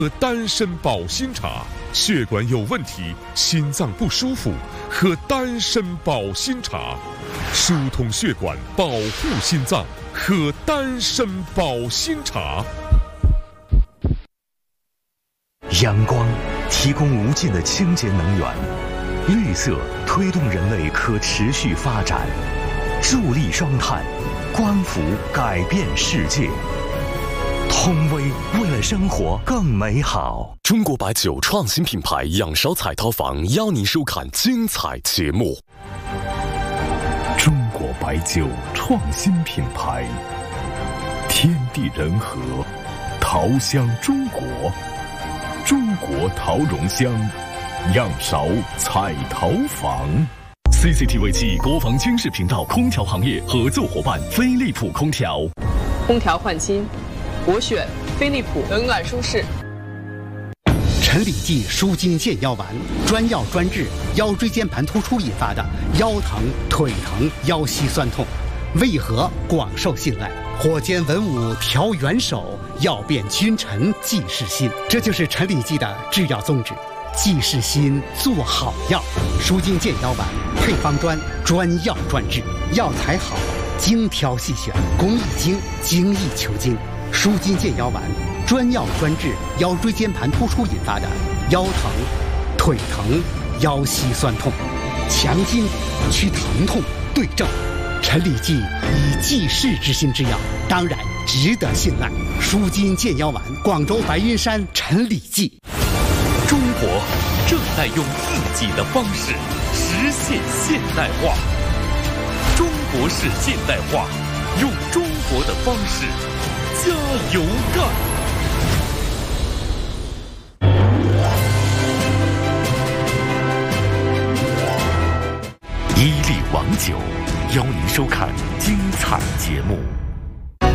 喝丹参保心茶，血管有问题，心脏不舒服，喝丹参保心茶，疏通血管，保护心脏，喝丹参保心茶。 阳光提供无尽的清洁能源，绿色推动人类可持续发展，助力双碳，光伏改变世界。通威为了生活更美好。 中国白酒创新品牌仰韶彩陶房邀您收看精彩节目。 中国白酒创新品牌，天地人和，陶香中国，中国陶容香，仰韶彩陶房。CCTV 7国防军事频道空调行业合作伙伴飞利浦空调。 空调换新，我选飞利浦，冷暖舒适。 陈李济舒筋健腰丸，专药专治腰椎间盘突出引发的腰疼、腿疼、腰膝酸痛，为何广受信赖？火尖文武调元首，药变君臣济世心。这就是陈李济的制药宗旨，济世心，做好药。舒筋健腰丸配方专，专药专治，药材好，精挑细选，工艺精，精益求精。舒筋健腰丸，专药专治腰椎间盘突出引发的腰疼、腿疼、腰膝酸痛，强筋去疼痛，对症。陈李济以济世之心之药，当然值得信赖。舒筋健腰丸，广州白云山陈李济。 中国正在用自己的方式实现现代化，中国式现代化，用中国的方式加油干！伊利王酒邀您收看精彩节目。